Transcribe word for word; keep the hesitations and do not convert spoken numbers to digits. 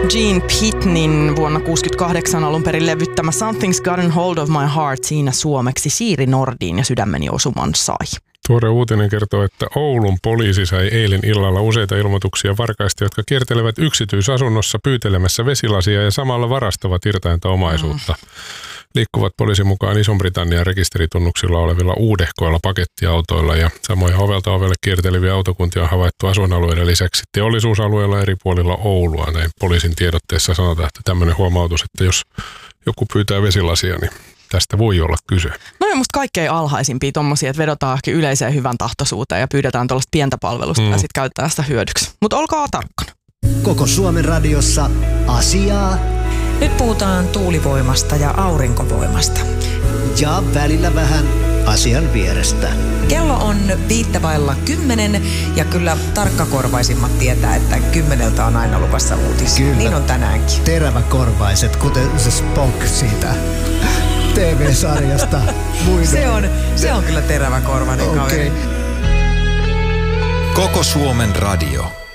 Gene Pitneyn vuonna tuhatyhdeksänsataakuusikymmentäkahdeksan alun perin levyttämä Something's Gotten Hold of My Heart, siinä suomeksi Siiri Nordin ja Sydämeni osuman sai. Tuore uutinen kertoo, että Oulun poliisi sai eilen illalla useita ilmoituksia varkaista, jotka kiertelevät yksityisasunnossa pyytelemässä vesilasia ja samalla varastavat irtainta omaisuutta. Mm. Liikkuvat poliisin mukaan Ison-Britannian rekisteritunnuksilla olevilla uudehkoilla pakettiautoilla ja samoja ovelta ovelle kierteleviä autokuntia on havaittu asuinalueiden lisäksi teollisuusalueilla eri puolilla Oulua. Näin poliisin tiedotteessa sanotaan, että tämmöinen huomautus, että jos joku pyytää vesilasia, niin tästä voi olla kyse. No ja musta kaikkein alhaisimpia tommosia, että vedotaan ehkä yleiseen hyvän tahtoisuuteen ja pyydetään tuollaista pientä palvelusta mm. ja sitten käytetään sitä hyödyksi. Mutta olkaa tarkkana. Koko Suomen radiossa asiaa. Nyt puhutaan tuulivoimasta ja aurinkovoimasta. Ja välillä vähän asian vierestä. Kello on viittävailla kymmenen ja kyllä tarkkakorvaisimmat tietää, että kymmeneltä on aina luvassa uutisia. Kyllä. Niin on tänäänkin. Teräväkorvaiset, kuten se Spock siitä T V-sarjasta. se, on, se on kyllä teräväkorvainen okay. kaveri. Koko Suomen radio.